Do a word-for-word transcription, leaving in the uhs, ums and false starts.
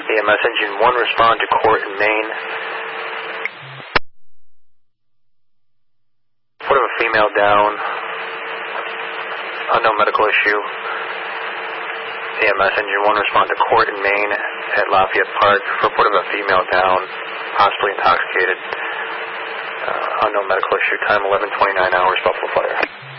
E M S Engine one, respond to court in Maine. Report of a female down. Unknown medical issue. E M S Engine one, respond to court in Maine at Lafayette Park. Report of a female down, possibly intoxicated. Uh, unknown medical issue, time eleven twenty-nine hours, Buffalo Fire.